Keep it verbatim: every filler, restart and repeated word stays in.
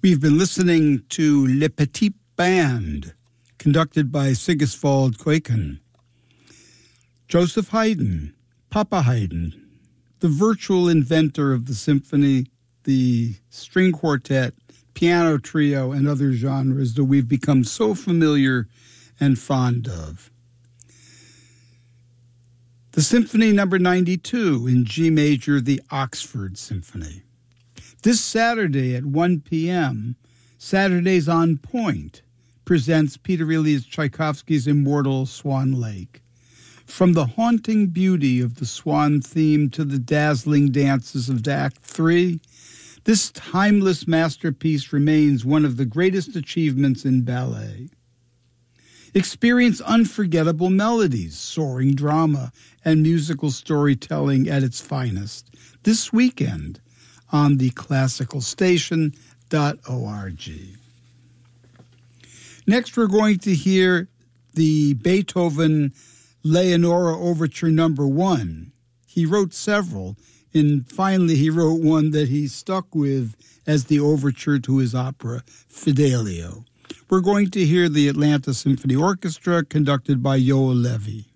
We've been listening to Le Petit Band, conducted by Sigiswald Kuiken. Joseph Haydn, Papa Haydn, the virtual inventor of the symphony, the string quartet, piano trio, and other genres that we've become so familiar and fond of. The Symphony Number ninety-two in G major, the Oxford Symphony. This Saturday at one p.m., Saturdays on Point presents Peter Ilyich Tchaikovsky's immortal Swan Lake. From the haunting beauty of the swan theme to the dazzling dances of Act Three, this timeless masterpiece remains one of the greatest achievements in ballet. Experience unforgettable melodies, soaring drama, and musical storytelling at its finest this weekend on the classical station dot org. Next, we're going to hear the Beethoven Leonora Overture Number One. He wrote several, and finally he wrote one that he stuck with as the overture to his opera, Fidelio. We're going to hear the Atlanta Symphony Orchestra, conducted by Yoel Levy.